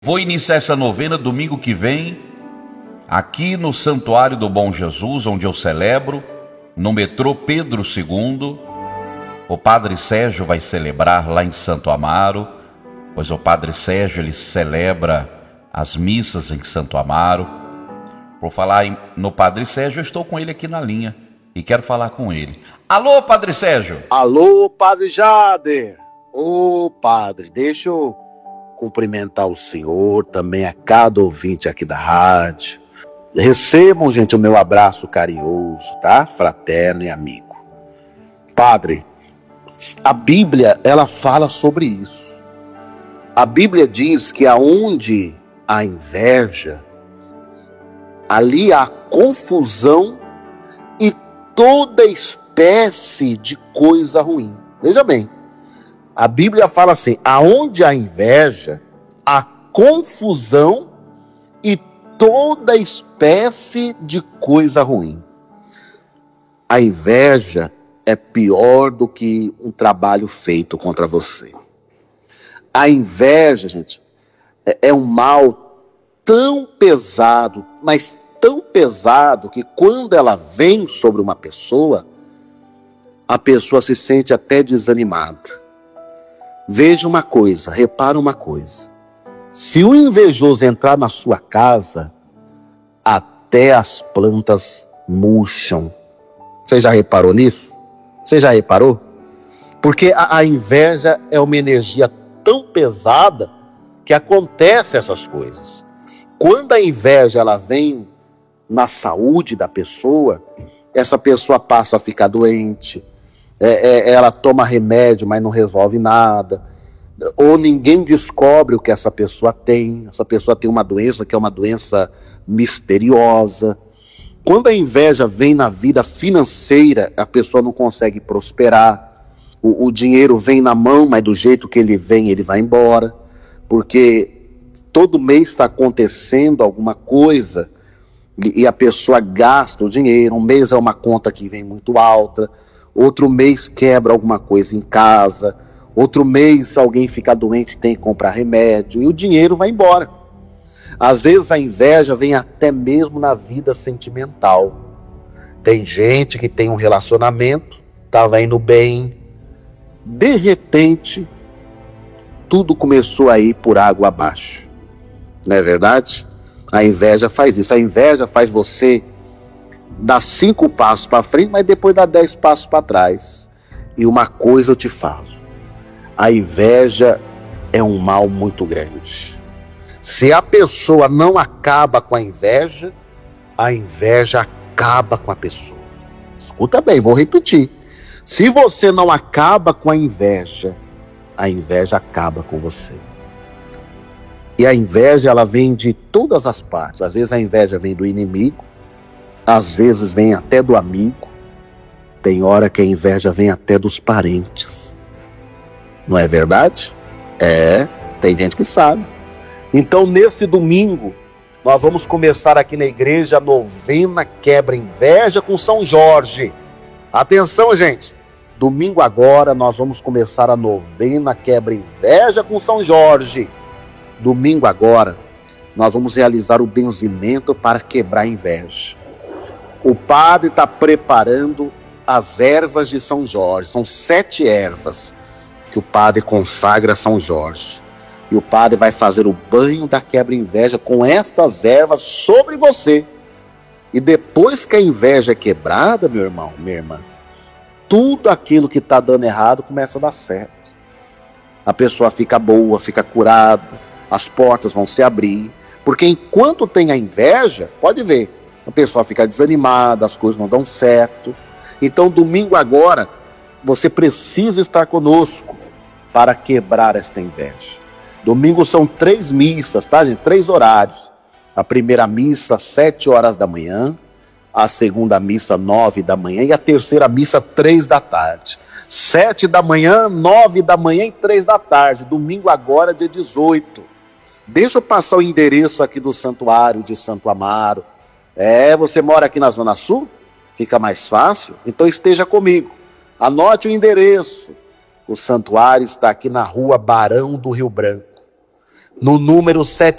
Vou iniciar essa novena domingo que vem, aqui no Santuário do Bom Jesus, onde eu celebro, no metrô Pedro II. O Padre Sérgio vai celebrar lá em Santo Amaro, pois o Padre Sérgio ele celebra as missas em Santo Amaro. Por falar no Padre Sérgio, eu estou com ele aqui na linha e quero falar com ele. Alô, Padre Sérgio! Alô, Padre Jader! Ô, Padre, deixa eu cumprimentar o senhor, também a cada ouvinte aqui da rádio. Recebam, gente, o meu abraço carinhoso, tá? Fraterno e amigo. Padre, a Bíblia, ela fala sobre isso. A Bíblia diz que aonde há inveja, ali há confusão e toda espécie de coisa ruim. Veja bem, a Bíblia fala assim: aonde há inveja, há confusão e toda espécie de coisa ruim. A inveja é pior do que um trabalho feito contra você. A inveja, gente, é um mal tão pesado, mas tão pesado que quando ela vem sobre uma pessoa, a pessoa se sente até desanimada. Veja uma coisa, repara uma coisa. Se o invejoso entrar na sua casa, até as plantas murcham. Você já reparou nisso? Você já reparou? Porque a inveja é uma energia tão pesada que acontece essas coisas. Quando a inveja ela vem na saúde da pessoa, essa pessoa passa a ficar doente. Ela toma remédio, mas não resolve nada. Ou ninguém descobre o que essa pessoa tem. Essa pessoa tem uma doença que é uma doença misteriosa. Quando a inveja vem na vida financeira, a pessoa não consegue prosperar. O dinheiro vem na mão, mas do jeito que ele vem, ele vai embora. Porque todo mês está acontecendo alguma coisa e a pessoa gasta o dinheiro. Um mês é uma conta que vem muito alta. Outro mês quebra alguma coisa em casa. Outro mês alguém fica doente e tem que comprar remédio. E o dinheiro vai embora. Às vezes a inveja vem até mesmo na vida sentimental. Tem gente que tem um relacionamento, estava indo bem. De repente, tudo começou a ir por água abaixo. Não é verdade? A inveja faz isso. A inveja faz você dá 5 passos para frente, mas depois dá 10 passos para trás. E uma coisa eu te falo: a inveja é um mal muito grande. Se a pessoa não acaba com a inveja acaba com a pessoa. Escuta bem, vou repetir. Se você não acaba com a inveja acaba com você. E a inveja, ela vem de todas as partes. Às vezes a inveja vem do inimigo, às vezes vem até do amigo. Tem hora que a inveja vem até dos parentes. Não é verdade? Tem gente que sabe. Então nesse domingo, nós vamos começar aqui na igreja a novena Quebra Inveja com São Jorge. Atenção, gente. Domingo agora nós vamos começar a novena Quebra Inveja com São Jorge. Domingo agora nós vamos realizar o benzimento para quebrar a inveja. O padre está preparando as ervas de São Jorge. São 7 ervas que o padre consagra a São Jorge. E o padre vai fazer o banho da quebra-inveja com estas ervas sobre você. E depois que a inveja é quebrada, meu irmão, minha irmã, tudo aquilo que está dando errado começa a dar certo. A pessoa fica boa, fica curada, as portas vão se abrir. Porque enquanto tem a inveja, pode ver, a pessoa fica desanimada, as coisas não dão certo. Então, domingo agora, você precisa estar conosco para quebrar esta inveja. Domingo são 3 missas, tá, gente? 3 horários. A primeira missa, 7 horas da manhã. A segunda missa, 9 da manhã. E a terceira missa, 3 da tarde. 7 da manhã, 9 da manhã e 3 da tarde. Domingo agora, dia 18. Deixa eu passar o endereço aqui do Santuário de Santo Amaro. Você mora aqui na Zona Sul? Fica mais fácil? Então esteja comigo. Anote o endereço. O santuário está aqui na rua Barão do Rio Branco. no número